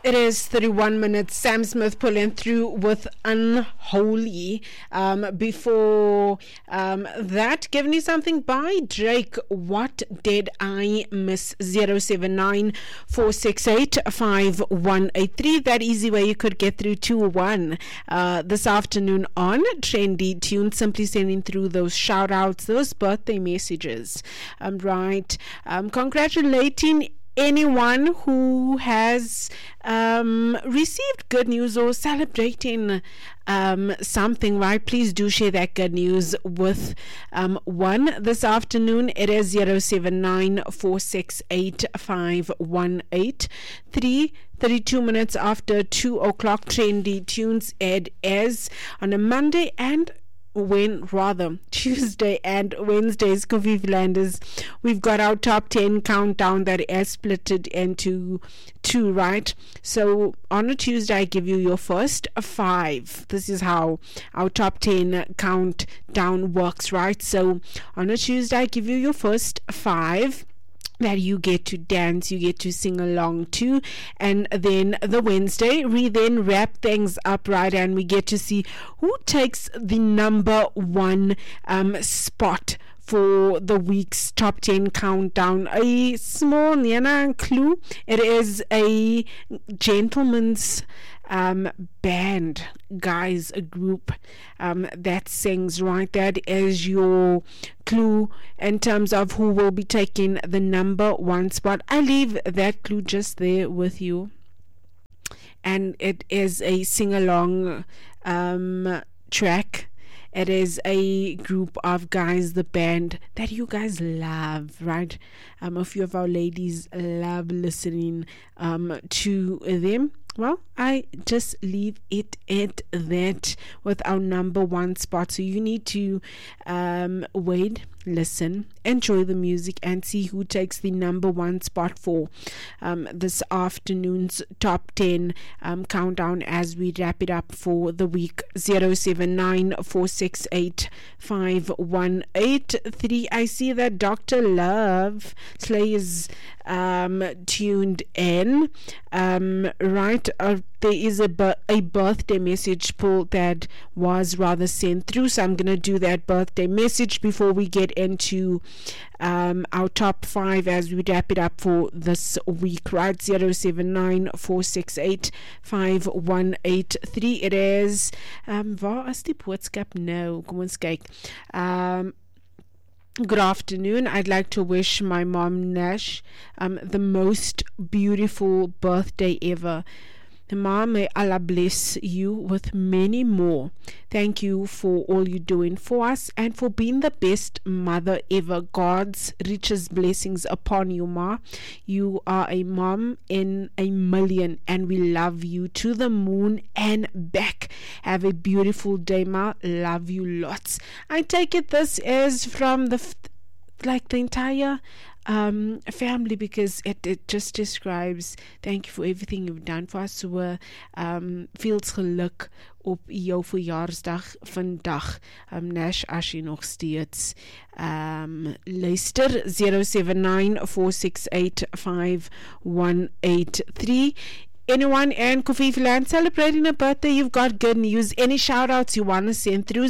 It is 31 minutes. Sam Smith pulling through with Unholy. Before that, giving you something by Drake. What did I miss? 079-468-5183. That easy way you could get through to one this afternoon on Trendy Tunes. Simply sending through those shout outs, those birthday messages. Right. Congratulating anyone who has received good news or celebrating something, right? Please do share that good news with one this afternoon. It is 079-468-5183. 32 minutes after 2 o'clock. Trendy Tunes aired as on a Monday and Tuesday and Wednesday's Coffee Landers. We've got our top 10 countdown that is split into two, right? So on a Tuesday, I give you your first 5. This is how our top 10 countdown works, right? So on a Tuesday, I give you your first 5 that you get to dance, you get to sing along to, and then the Wednesday we then wrap things up, right, and we get to see who takes the number 1 spot for the week's top 10 countdown. A small clue: it is a gentleman's band, guys, a group that sings, right? That is your clue in terms of who will be taking the number 1 spot. I leave that clue just there with you, and it is a sing-along track. It is a group of guys, the band that you guys love, right? A few of our ladies love listening to them. Well, I just leave it at that with our number 1 spot. So you need to wait, listen, enjoy the music, and see who takes the number 1 spot for this afternoon's top 10 countdown as we wrap it up for the week. 079-468-5183. I see that Dr. Love Slay is tuned in, right? There is a birthday message pull that was rather sent through, so I'm going to do that birthday message before we get into our top 5 as we wrap it up for this week, right? 079-468-5183. It is waar is die boodskap nou? Kom ons kyk. Good afternoon. I'd like to wish my mom Nash the most beautiful birthday ever. Mom, may Allah bless you with many more. Thank you for all you're doing for us and for being the best mother ever. God's richest blessings upon you, Ma. You are a mom in a million, and we love you to the moon and back. Have a beautiful day, Ma. Love you lots. I take it this is from the entire family, because it just describes thank you for everything you've done for us. So veel geluk op jou verjaarsdag vandag, Nash, as jy nog steeds luister. 079-468-5183. Anyone in Kofifi Land celebrating a birthday, you've got good news. Any shout outs you want to send through,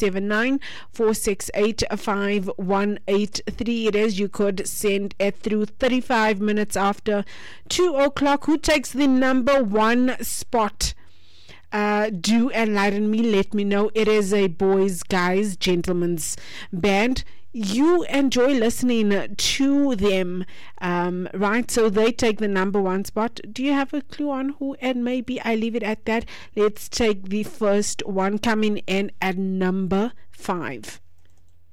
079-468-5183. It is, you could send it through 35 minutes after 2 o'clock. Who takes the number 1 spot? Do enlighten me, let me know. It is a boys, guys, gentlemen's band. You enjoy listening to them, right? So they take the number 1 spot. Do you have a clue on who? And maybe I leave it at that. Let's take the first one coming in at number 5.